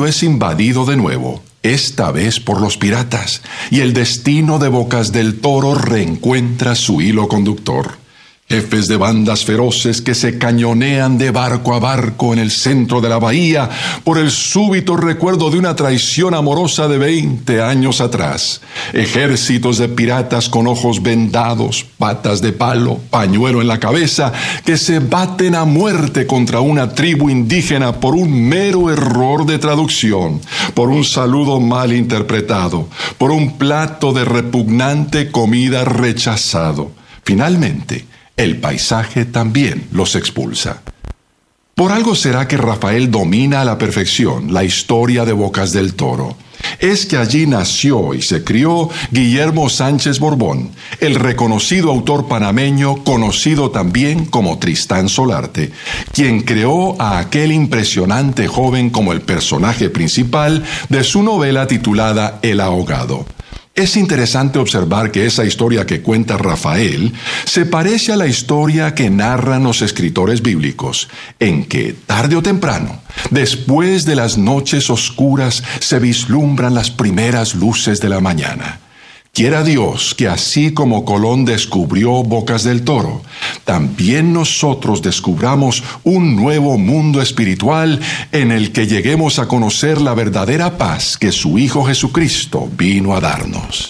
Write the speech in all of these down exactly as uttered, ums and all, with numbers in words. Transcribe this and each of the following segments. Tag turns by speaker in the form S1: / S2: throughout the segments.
S1: es invadido de nuevo, esta vez por los piratas, y el destino de Bocas del Toro reencuentra su hilo conductor. Jefes de bandas feroces que se cañonean de barco a barco en el centro de la bahía por el súbito recuerdo de una traición amorosa de veinte años atrás. Ejércitos de piratas con ojos vendados, patas de palo, pañuelo en la cabeza, que se baten a muerte contra una tribu indígena por un mero error de traducción, por un saludo mal interpretado, por un plato de repugnante comida rechazado. Finalmente, el paisaje también los expulsa. Por algo será que Rafael domina a la perfección la historia de Bocas del Toro. Es que allí nació y se crió Guillermo Sánchez Borbón, el reconocido autor panameño conocido también como Tristán Solarte, quien creó a aquel impresionante joven como el personaje principal de su novela titulada El Ahogado. Es interesante observar que esa historia que cuenta Rafael se parece a la historia que narran los escritores bíblicos, en que, tarde o temprano, después de las noches oscuras, se vislumbran las primeras luces de la mañana. Quiera Dios que así como Colón descubrió Bocas del Toro, también nosotros descubramos un nuevo mundo espiritual en el que lleguemos a conocer la verdadera paz que su Hijo Jesucristo vino a darnos.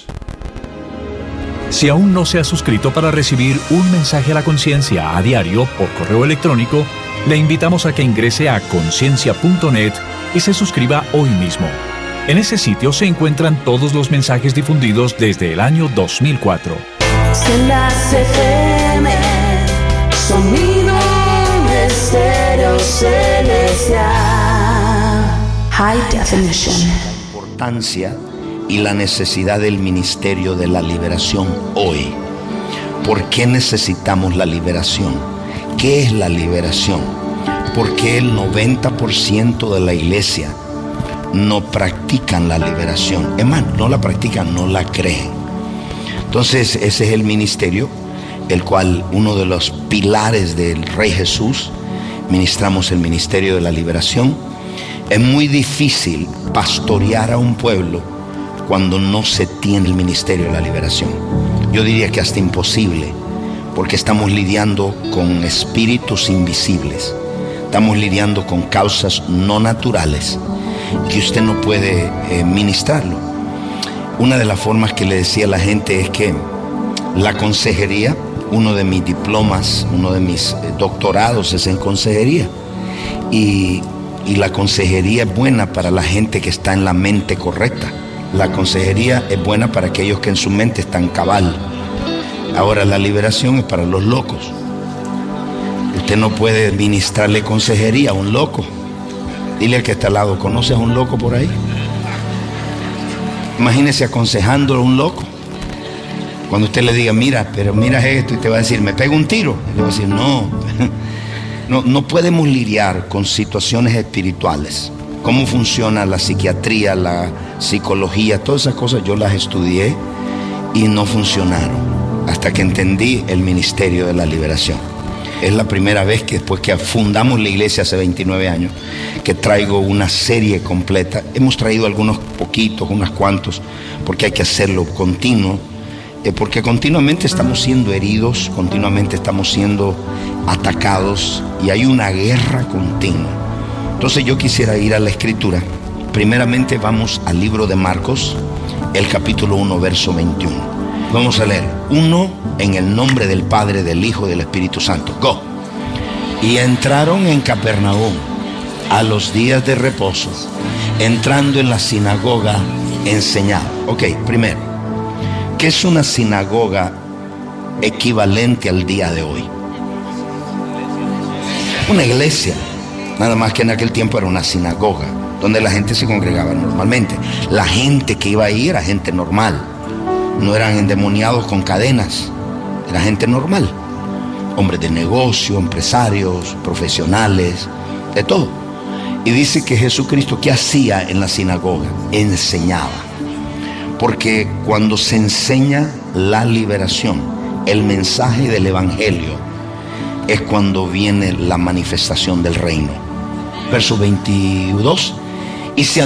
S2: Si aún no se ha suscrito para recibir un mensaje a la conciencia a diario por correo electrónico, le invitamos a que ingrese a conciencia punto net y se suscriba hoy mismo. En ese sitio se encuentran todos los mensajes difundidos desde el año dos mil cuatro.
S3: F M, sonido de estéreo celestial. High definition.
S4: La importancia y la necesidad del ministerio de la liberación hoy. ¿Por qué necesitamos la liberación? ¿Qué es la liberación? Porque el noventa por ciento de la iglesia no practican la liberación. Es más, no la practican, no la creen. Entonces ese es el ministerio, el cual uno de los pilares del Rey Jesús, ministramos el ministerio de la liberación. Es muy difícil pastorear a un pueblo cuando no se tiene el ministerio de la liberación. Yo diría que hasta imposible, porque estamos lidiando con espíritus invisibles, estamos lidiando con causas no naturales que usted no puede eh, ministrarlo. Una de las formas que le decía a la gente es que la consejería, uno de mis diplomas, uno de mis eh, doctorados es en consejería, y, y la consejería es buena para la gente que está en la mente correcta. La consejería es buena para aquellos que en su mente están cabal. Ahora la liberación es para los locos. Usted no puede ministrarle consejería a un loco. Dile al que está al lado, ¿conoces a un loco por ahí? Imagínese aconsejándolo a un loco. Cuando usted le diga, mira, pero mira esto, y te va a decir, ¿me pego un tiro? Y le va a decir, no. no. No podemos lidiar con situaciones espirituales. Cómo funciona la psiquiatría, la psicología, todas esas cosas yo las estudié y no funcionaron hasta que entendí el ministerio de la liberación. Es la primera vez que después que fundamos la iglesia hace veintinueve años, que traigo una serie completa. Hemos traído algunos poquitos, unos cuantos, porque hay que hacerlo continuo, eh, porque continuamente estamos siendo heridos, continuamente estamos siendo atacados y hay una guerra continua. Entonces yo quisiera ir a la escritura. Primeramente vamos al libro de Marcos, el capítulo uno, verso veintiuno. Vamos a leer. Uno, en el nombre del Padre, del Hijo y del Espíritu Santo. Go. Y entraron en Capernaum a los días de reposo, entrando en la sinagoga, enseñaba. Ok, primero, ¿qué es una sinagoga equivalente al día de hoy? Una iglesia. Nada más que en aquel tiempo era una sinagoga, donde la gente se congregaba normalmente. La gente que iba ahí era gente normal. No eran endemoniados con cadenas, era gente normal, hombres de negocio, empresarios, profesionales, de todo. Y dice que Jesucristo, ¿qué hacía en la sinagoga? Enseñaba. Porque cuando se enseña la liberación, el mensaje del evangelio, es cuando viene la manifestación del reino. Verso veintidós. Y se